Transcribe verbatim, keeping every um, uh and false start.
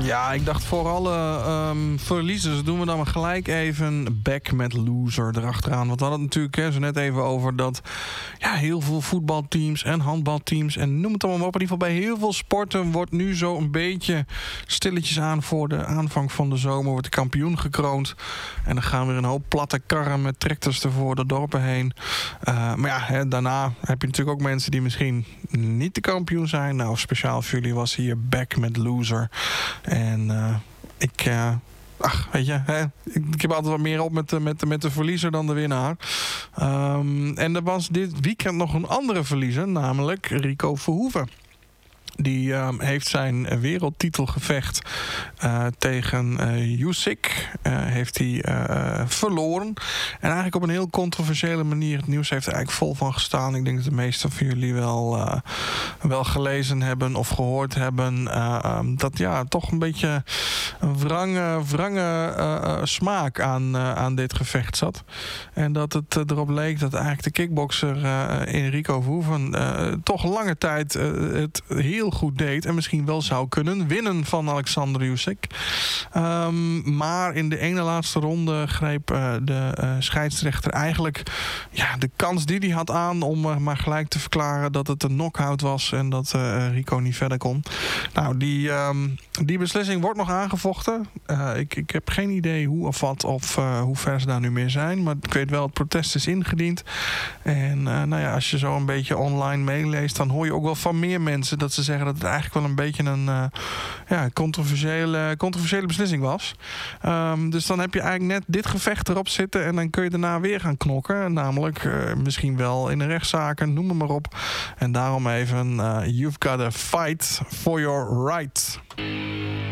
Ja, ik dacht voor alle um, verliezers doen we dan maar gelijk even back met loser erachteraan. Want we hadden het natuurlijk hè, zo net even over dat ja, heel veel voetbalteams en handbalteams en noem het allemaal op. In ieder geval bij heel veel sporten wordt nu zo een beetje stilletjes aan voor de aanvang van de zomer. Wordt de kampioen gekroond. En dan gaan weer een hoop platte karren met tractors ervoor de dorpen heen. Uh, maar ja, hè, daarna heb je natuurlijk ook mensen die misschien niet de kampioen zijn. Nou, speciaal voor jullie was hier back met loser. En uh, ik... Uh, Ach, weet je, hè? Ik, ik heb altijd wat meer op met de, met, de, met de verliezer dan de winnaar. Um, en er was dit weekend nog een andere verliezer, namelijk Rico Verhoeven. Die uh, heeft zijn wereldtitelgevecht uh, tegen uh, Usyk uh, heeft hij uh, verloren. En eigenlijk op een heel controversiële manier. Het nieuws heeft er eigenlijk vol van gestaan. Ik denk dat de meesten van jullie wel, uh, wel gelezen hebben of gehoord hebben. Uh, um, dat ja, toch een beetje een wrange, wrange uh, smaak aan, uh, aan dit gevecht zat. En dat het uh, erop leek dat eigenlijk de kickbokser uh, in Rico Verhoeven uh, toch lange tijd uh, het heel goed deed en misschien wel zou kunnen winnen van Alexander Usyk. Um, maar in de ene laatste ronde greep uh, de uh, scheidsrechter eigenlijk ja, de kans die hij had aan om uh, maar gelijk te verklaren dat het een knock-out was en dat uh, Rico niet verder kon. Nou, die, um, die beslissing wordt nog aangevochten. Uh, ik, ik heb geen idee hoe of wat of uh, hoe ver ze daar nu mee zijn, maar ik weet wel, het protest is ingediend. En uh, nou ja, als je zo een beetje online meeleest, dan hoor je ook wel van meer mensen dat ze zeggen dat het eigenlijk wel een beetje een uh, ja, controversiële, controversiële beslissing was. Um, dus dan heb je eigenlijk net dit gevecht erop zitten en dan kun je daarna weer gaan knokken. Namelijk uh, misschien wel in de rechtszaken, noem het maar op. En daarom even uh, you've got to fight for your right.